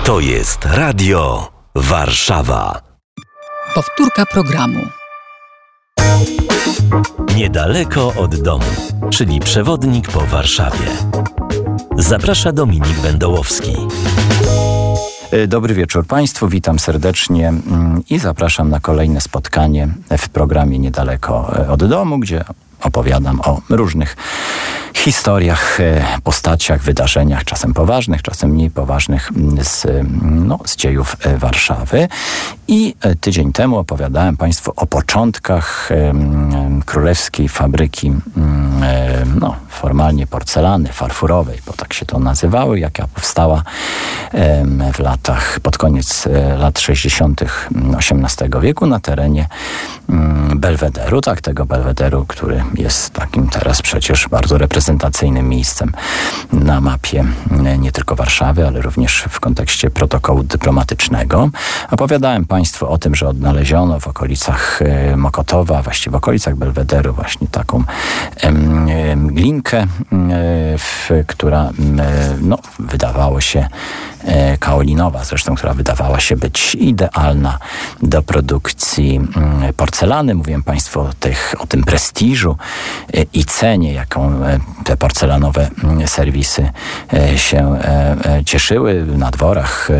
To jest Radio Warszawa. Powtórka programu. Niedaleko od domu, czyli przewodnik po Warszawie. Zaprasza Dominik Wędołowski. Dobry wieczór Państwu, witam serdecznie i zapraszam na kolejne spotkanie w programie Niedaleko od domu, gdzie opowiadam o różnych historiach, postaciach, wydarzeniach, czasem poważnych, czasem mniej poważnych z dziejów Warszawy. I tydzień temu opowiadałem Państwu o początkach królewskiej fabryki, formalnie porcelany farfurowej, bo tak się to nazywało, jaka powstała pod koniec lat 60. XVIII wieku na terenie Belwederu, tego Belwederu, który jest takim teraz przecież bardzo reprezentacyjnym miejscem na mapie nie tylko Warszawy, ale również w kontekście protokołu dyplomatycznego. Opowiadałem Państwu o tym, że odnaleziono w okolicach Mokotowa, właściwie w okolicach Belwederu, właśnie taką glinkę, która wydawało się kaolinowa zresztą, która wydawała się być idealna do produkcji porcelany. Mówiłem Państwu o tym prestiżu i cenie, jaką te porcelanowe serwisy się cieszyły na dworach.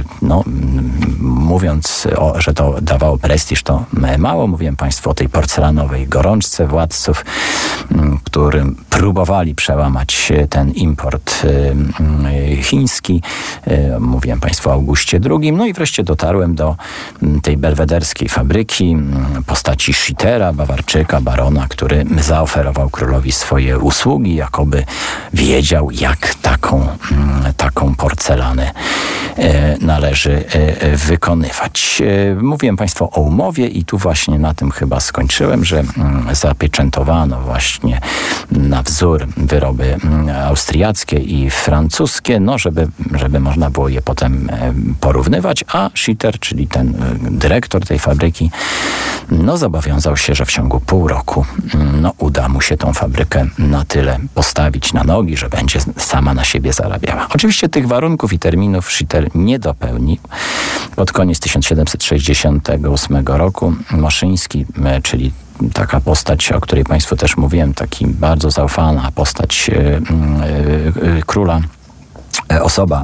Mówiąc, że to dawało prestiż, to mało. Mówiłem Państwu o tej porcelanowej gorączce władców, którym próbowali przełamać ten import chiński. Mówiłem Państwu o Augustie II. No i wreszcie dotarłem do tej belwederskiej fabryki, postaci Schittera, Bawarczyka, barona, który zaoferował królowi swoje usługi, jakoby wiedział, jak taką porcelanę należy wykonywać. Mówiłem Państwu o umowie i tu właśnie na tym chyba skończyłem, że zapieczętowano właśnie na wzór wyroby austriackie i francuskie, żeby można było je potem porównywać, a Schitter, czyli ten dyrektor tej fabryki, zobowiązał się, że w ciągu pół roku uda mu się tą fabrykę na tyle postawić na nogi, że będzie sama na siebie zarabiała. Oczywiście tych warunków i terminów Schitter nie dopełnił. Pod koniec 1768 roku Moszyński, czyli taka postać, o której Państwu też mówiłem, taki bardzo zaufana postać króla, osoba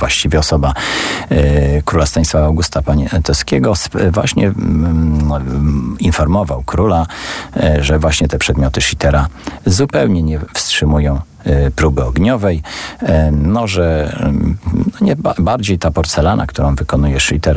króla Stanisława Augusta Poniatowskiego właśnie informował króla, że właśnie te przedmioty Schittera zupełnie nie wstrzymują próby ogniowej, że bardziej ta porcelana, którą wykonuje Schitter,